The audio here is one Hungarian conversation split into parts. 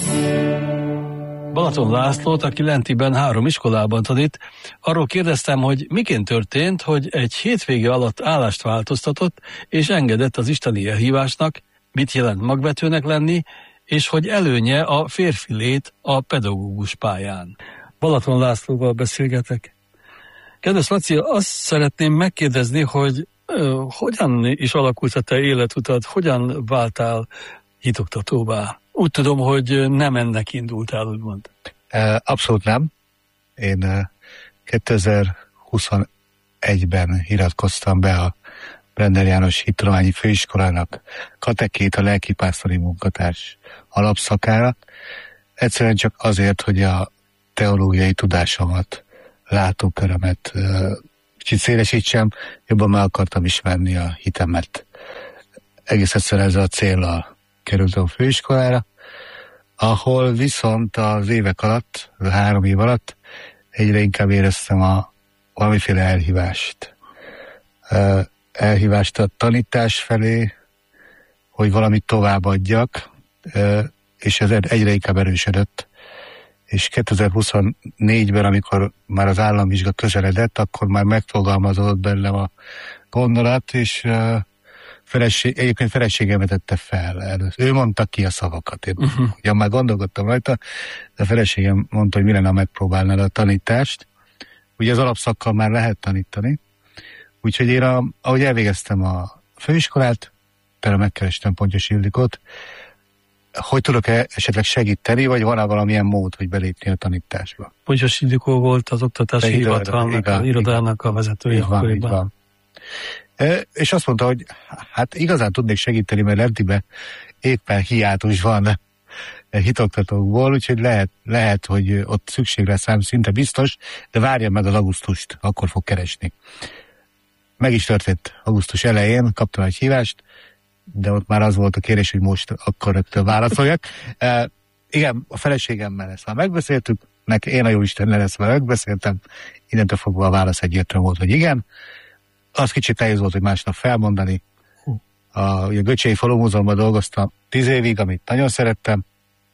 Balaton Lászlót, aki Lentiben 3 iskolában tanít, arról kérdeztem, hogy miként történt, hogy egy hétvége alatt állást változtatott, és engedett az isteni elhívásnak, mit jelent magvetőnek lenni, és hogy előnye a férfi lét a pedagógus pályán. Balaton Lászlóval beszélgetek. Kedves Laci, azt szeretném megkérdezni, hogy hogyan is alakult a te életutad, hogyan váltál hitoktatóvá? Úgy tudom, hogy nem ennek indultál, úgymond. Abszolút nem. Én 2021-ben iratkoztam be a Brenner János Hittudományi Főiskolának katekéta lelkipásztori munkatárs alapszakára. Egyszerűen csak azért, hogy a teológiai tudásomat, látókörömet kicsit szélesítsem, jobban meg akartam ismerni a hitemet. Egész egyszerűen ez a céllal kerültem a főiskolára, ahol viszont az évek alatt, 3 év alatt egyre inkább éreztem a valamiféle elhívást. Elhívást a tanítás felé, hogy valamit továbbadjak, és ez egyre inkább erősödött. És 2024-ben, amikor már az államvizsga közeledett, akkor már megfogalmazódott bennem a gondolat, és egyébként feleségem vetette fel először. Ő mondta ki a szavakat. Én ugyan már gondolkodtam rajta, de a feleségem mondta, hogy mi lenne, ha megpróbálnád a tanítást. Ugye az alapszakkal már lehet tanítani. Úgyhogy én, ahogy elvégeztem a főiskolát, tele megkerestem Pontyos Ildikót, hogy tudok esetleg segíteni, vagy van-e valamilyen mód, hogy belépni a tanításba? Pontyos Ildikó volt az oktatási hivatalnak, az irodának a vezetője akkoriban. És azt mondta, hogy hát igazán tudnék segíteni, mert Lentiben éppen hiátus van hitoktatókból, úgyhogy lehet, hogy ott szükség lesz rám, szinte biztos, de várja meg az augusztust, akkor fog keresni. Meg is történt augusztus elején, kaptam egy hívást, de ott már az volt a kérés, hogy most akkor rögtön válaszoljak. Igen, a feleségemmel ezt már megbeszéltük, én a Jóistennel ezt már megbeszéltem, innentől fogva a válasz egyértelmű volt, hogy igen. Az kicsit nehéz volt, hogy másnap felmondani. A Göcsei Falumúzeumban dolgoztam 10 évig, amit nagyon szerettem,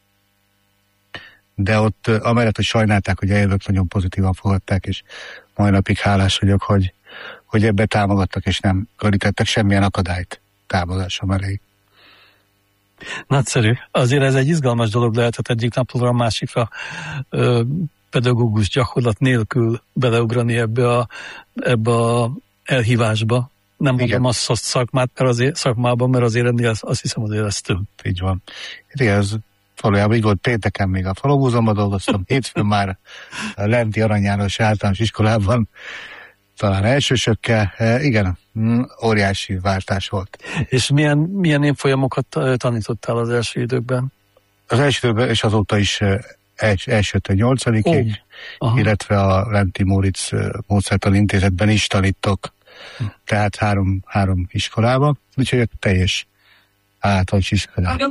de ott amellett, hogy sajnálták, hogy eljövök, nagyon pozitívan fogadták, és mai napig hálás vagyok, hogy ebbe támogattak, és nem görítettek semmilyen akadályt támadásom elé. Nagyszerű. Azért ez egy izgalmas dolog lehetett egyik napról a másikra pedagógus gyakorlat nélkül beleugrani ebbe a elhívásba. Nem mondom azt szakmát, szakmában, mert azért ennél azt hiszem azért ez több. Így van. Igen, ez valójában így volt, pénteken még a Falumúzeumban dolgoztam, hétfőn már a Lenti Arany János Általános Iskolában, talán elsősökkel. Igen, óriási váltás volt. És milyen évfolyamokat tanítottál az első időkben? Az első időkben, és azóta is elsőtől 8-ig, illetve a Lenti Móricz Módszertan Intézetben is tanítok, tehát három iskolában, úgyhogy teljes általános iskolában.